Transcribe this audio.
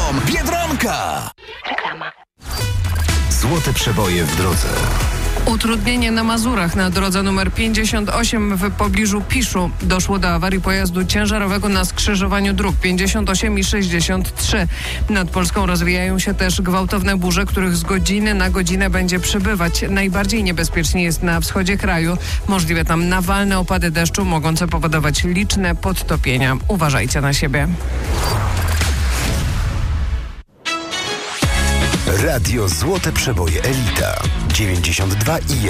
Biedronka. Reklama. Złote przeboje w drodze. Utrudnienie na Mazurach na drodze numer 58 w pobliżu Piszu. Doszło do awarii pojazdu ciężarowego na skrzyżowaniu dróg 58 i 63. Nad Polską rozwijają się też gwałtowne burze, których z godziny na godzinę będzie przybywać. Najbardziej niebezpiecznie jest na wschodzie kraju. Możliwe tam nawalne opady deszczu mogące powodować liczne podtopienia. Uważajcie na siebie. Radio Złote Przeboje Elita 92 i